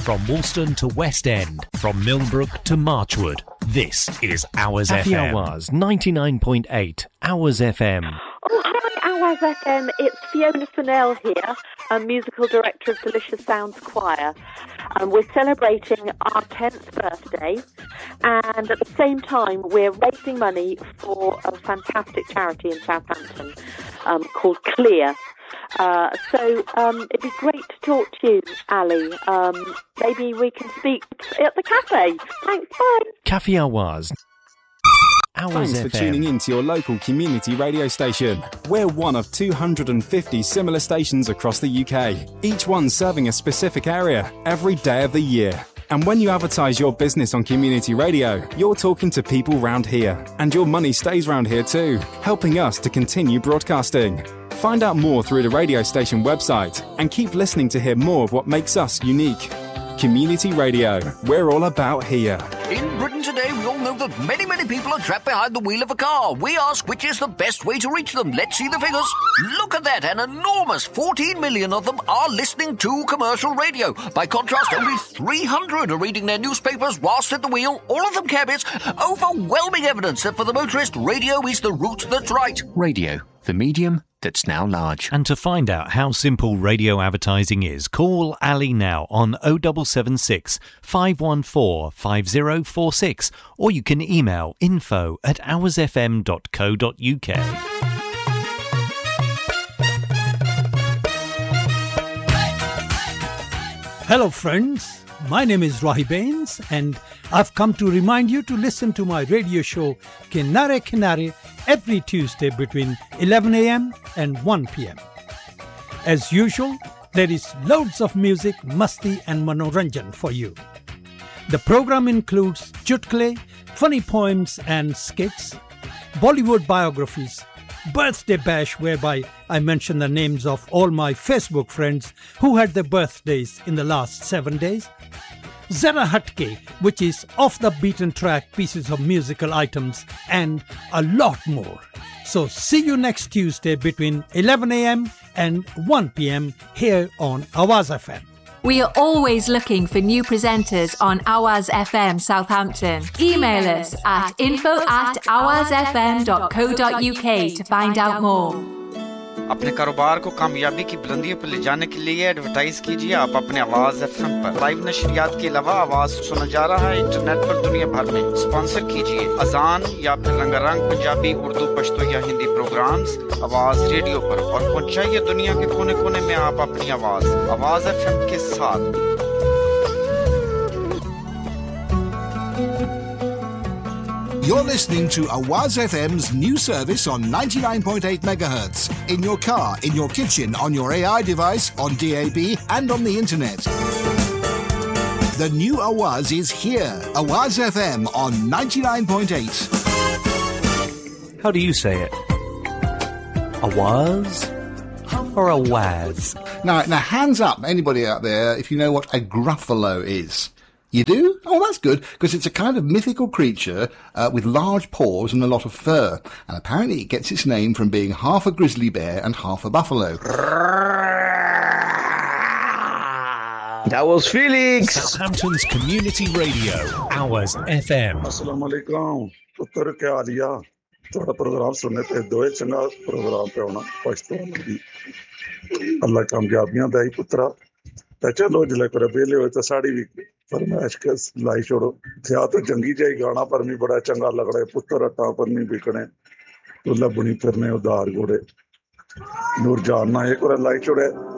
From Woolston to West End, from Millbrook to Marchwood, this is Hours FM. Hours 99.8 Hours FM. Oh, hi, Hours FM. It's Fiona Fennell here, a musical director of Delicious Sounds Choir. We're celebrating our 10th birthday, and at the same time, we're raising money for a fantastic charity in Southampton called Clear. So it'd be great to talk to you, Ali. Maybe we can speak at the cafe. Thanks, bye. Cafe Hours. Hours Thanks FM. for tuning in to your local community radio station. We're one of 250 similar stations across the UK, each one serving a specific area every day of the year. And when you advertise your business on community radio, you're talking to people round here. And your money stays round here too, helping us to continue broadcasting. Find out more through the radio station website and keep listening to hear more of what makes us unique. Community Radio, we're all about here. In Britain today, we all know that many people are trapped behind the wheel of a car. We ask which is the best way to reach them. Let's see the figures. Look at that, an enormous 14 million of them are listening to commercial radio. By contrast, only 300 are reading their newspapers whilst at the wheel, all of them cabbies. Overwhelming evidence that for the motorist, radio is the route that's right. Radio, the medium that's now large. And to find out how simple radio advertising is, call Ali now on 0776 514 5046, or you can email info@hoursfm.co.uk. Hello friends, my name is Rahi Bains and I've come to remind you to listen to my radio show Kinare Kinare every Tuesday between 11 a.m. and 1 p.m. As usual, there is loads of music, masti and manoranjan for you. The program includes chutkle, funny poems and skits, Bollywood biographies, birthday bash whereby I mention the names of all my Facebook friends who had their birthdays in the last 7 days, Zara Hatke, which is off the beaten track pieces of musical items, and a lot more. So see you next Tuesday between 11 a.m. and 1 p.m. here on Awaz FM. We are always looking for new presenters on Awaz FM Southampton. Email us at info@awazfm.co.uk to find out more. अपने कारोबार को कामयाबी की बुलंदियों पर ले जाने के लिए एडवर्टाइज कीजिए आप अपने आवाज एफएम पर लाइव नशरियात के अलावा आवाज सुना जा रहा है इंटरनेट पर दुनिया भर में स्पॉन्सर कीजिए अजान या फिर रंगारंग पंजाबी उर्दू पश्तो या हिंदी प्रोग्राम्स आवाज रेडियो पर और पहुंचाइए दुनिया के कोने-कोने में आप अपनी आवाज एफएम के साथ You're listening to Awaz FM's new service on 99.8 MHz. In your car, in your kitchen, on your AI device, on DAB and on the internet. The new Awaz is here. Awaz FM on 99.8. How do you say it? Awaz or Awaz? Now, hands up, anybody out there, if you know what a gruffalo is. You do? Oh, that's good, because it's a kind of mythical creature with large paws and a lot of fur. And apparently it gets its name from being half a grizzly bear and half a buffalo. That was Felix. Southampton's Community Radio, Hours FM. Assalamu alaikum. Puttar ke aliya. Thoda program sunne pe doye changa program pe hona. Pakistan di. Allah kamyabiyan dai putra. Ta chalo jile kore bele hoye ta saadi vi फरमाइश के लाई छोड़ो थिया तो जंगी जाई गाना पर मी बड़ा चंगा लग रहा है पुत्र अट्टा पर मी बिकने तो लबनी फिरने उधार घोड़े नूर जानना एक और लाई छोड़े